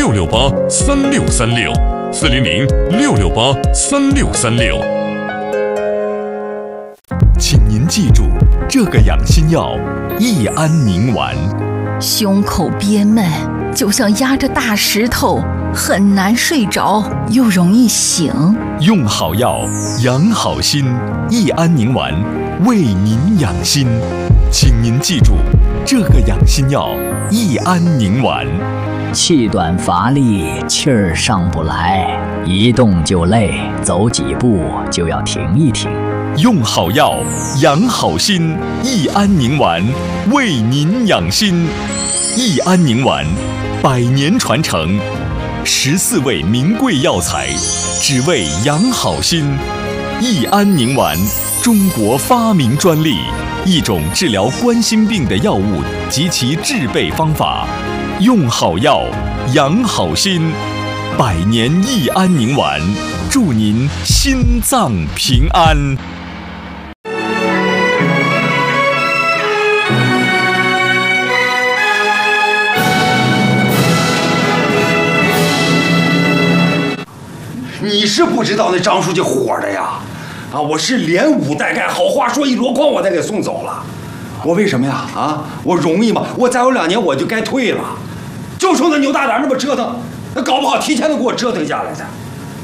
6683636，400-6683636。 请您记住，这个养心药益安宁丸。 胸口憋闷，就像压着大石头，很难睡着，又容易醒。 用好药，养好心，益安宁丸为您养心。请您记住，这个养心药益安宁丸。 气短乏力，气儿上不来，一动就累，走几步就要停一停。 用好药，养好心，益安宁丸为您养心。益安宁丸100年传承，14味名贵药材，只为养好心。益安宁丸，中国发明专利，一种治疗冠心病的药物及其制备方法。用好药，养好心，100年益安宁丸，祝您心脏平安。 你是不知道那张书记火的呀，啊，我是连捂带盖，好话说一箩筐，我才给送走了。我为什么呀？啊，我容易吗？我再有2年我就该退了，就冲那牛大胆那么折腾，那搞不好提前都给我折腾下来的。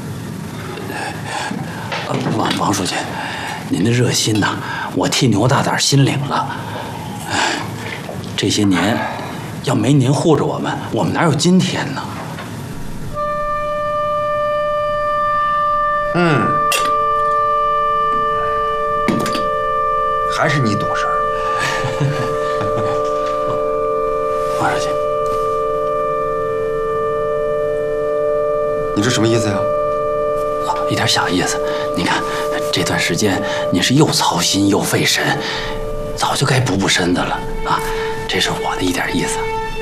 王书记，您的热心呐，我替牛大胆心领了。这些年，要没您护着我们哪有今天呢？ 还是你懂事儿。 王书记， 你这什么意思呀？ 一点小意思。您看这段时间你是又操心又费神，早就该补身子了啊！这是我的一点意思。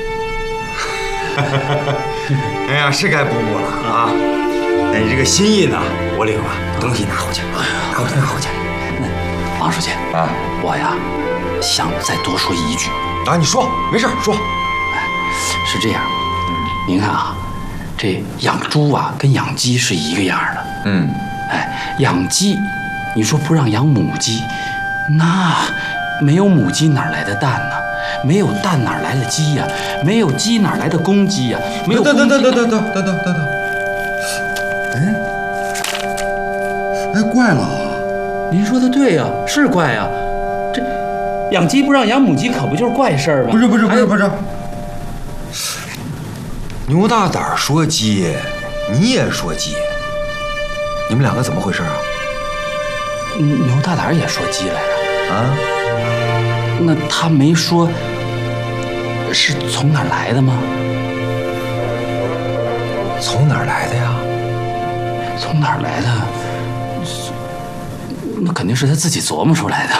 哎呀，是该补了啊！那你这个心意呢，我领了，东西拿回去，拿回去。 王书记啊，我呀想再多说一句啊，你说，没事说。 是这样，您看啊，这养猪啊跟养鸡是一个样的。养鸡，你说不让养母鸡，那没有母鸡哪来的蛋呢？没有蛋哪来的鸡呀？没有鸡哪来的公鸡呀？没有公鸡。等。 哎，怪了。 您说的对呀，是怪呀。这养鸡不让养母鸡，可不就是怪事儿吗？ 不是。牛大胆说鸡，你也说鸡，你们2个怎么回事啊？ 牛大胆也说鸡来着啊？ 那他没说是从哪儿来的吗？ 从哪儿来的呀？ 从哪儿来的？那肯定是他自己琢磨出来的。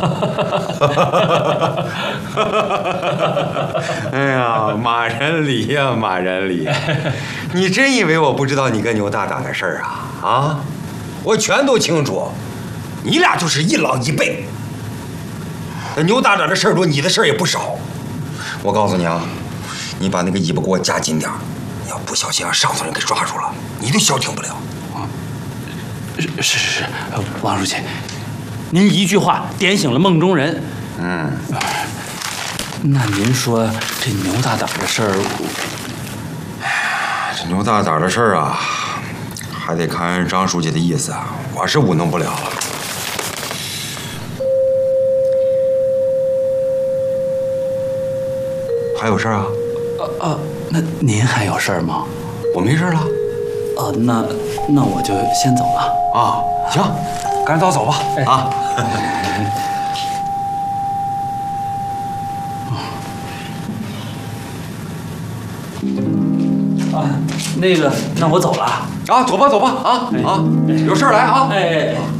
哎呀，马人理呀，马人理！你真以为我不知道你跟牛大胆的事儿啊？啊，我全都清楚。你俩就是一老一辈。那牛大胆的事儿多，你的事儿也不少。我告诉你啊，你把那个尾巴给我夹紧点儿，要不小心让上头人给抓住了，你就消停不了。 是，王书记，您一句话点醒了梦中人。那您说这牛大胆的事儿， 这牛大胆的事儿啊，还得看张书记的意思啊，我是舞弄不了了。还有事儿啊？ 那您还有事儿吗？ 我没事了。 那我就先走了。 啊，行，赶紧早走吧。啊。 那个，那我走了。 啊，走吧，啊，有事儿来啊。 哎。